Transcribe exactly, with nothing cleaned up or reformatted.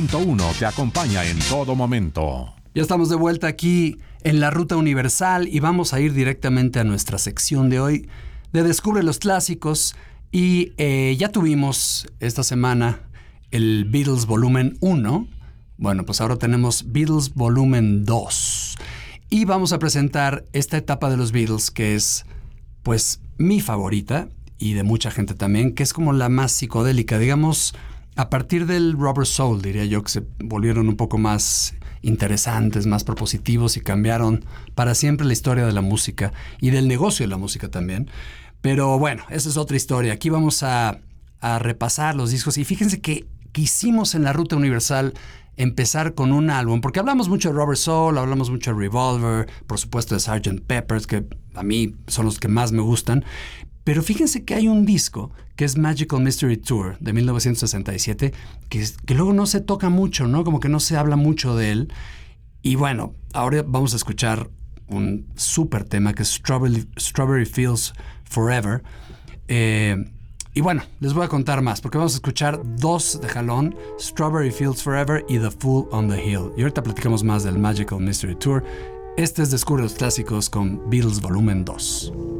punto uno te acompaña en todo momento. Ya estamos de vuelta aquí en la Ruta Universal y vamos a ir directamente a nuestra sección de hoy de Descubre los Clásicos. Y eh, ya tuvimos esta semana el Beatles Volumen uno. Bueno, pues ahora tenemos Beatles Volumen dos. Y vamos a presentar esta etapa de los Beatles que es, pues, mi favorita y de mucha gente también, que es como la más psicodélica, digamos, a partir del Rubber Soul, diría yo, que se volvieron un poco más interesantes, más propositivos y cambiaron para siempre la historia de la música y del negocio de la música también. Pero bueno, esa es otra historia. Aquí vamos a, a repasar los discos y fíjense que quisimos en la Ruta Universal empezar con un álbum, porque hablamos mucho de Rubber Soul, hablamos mucho de Revolver, por supuesto de sergeant Pepper's, que a mí son los que más me gustan. Pero fíjense que hay un disco que es Magical Mystery Tour de mil novecientos sesenta y siete, que, que luego no se toca mucho, ¿no? Como que no se habla mucho de él. Y bueno, ahora vamos a escuchar un súper tema que es Strawberry, Strawberry Fields Forever. Eh, y bueno, les voy a contar más, porque vamos a escuchar dos de jalón, Strawberry Fields Forever y The Fool on the Hill. Y ahorita platicamos más del Magical Mystery Tour. Este es Descubre los Clásicos con Beatles Volumen dos.